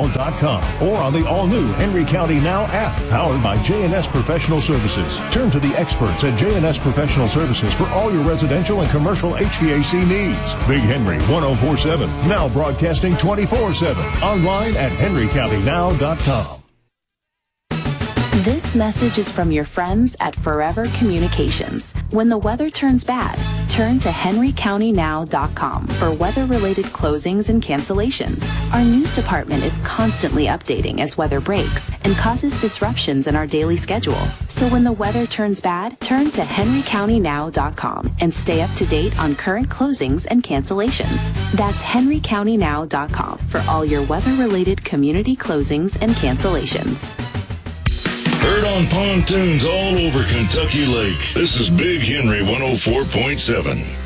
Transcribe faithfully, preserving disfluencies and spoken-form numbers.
now dot com or on the all-new Henry County Now app, powered by J and S Professional Services. Turn to the experts at J and S Professional Services for all your residential and commercial H V A C needs. Big Henry one oh four point seven, now broadcasting twenty-four seven. Online at henry county now dot com. This message is from your friends at Forever Communications. When the weather turns bad, turn to henry county now dot com for weather-related closings and cancellations. Our news department is constantly updating as weather breaks and causes disruptions in our daily schedule. So when the weather turns bad, turn to henry county now dot com and stay up to date on current closings and cancellations. That's henry county now dot com for all your weather-related community closings and cancellations. Heard on pontoons all over Kentucky Lake. This is Big Henry one oh four point seven.